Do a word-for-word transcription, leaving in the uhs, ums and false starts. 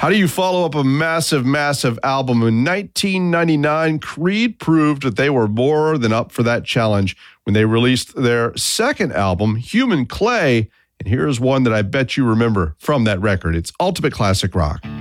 How do you follow up a massive, massive album? In nineteen ninety-nine, Creed proved that they were more than up for that challenge when they released their second album, Human Clay. And here's one that I bet you remember from that record. It's Ultimate Classic Rock.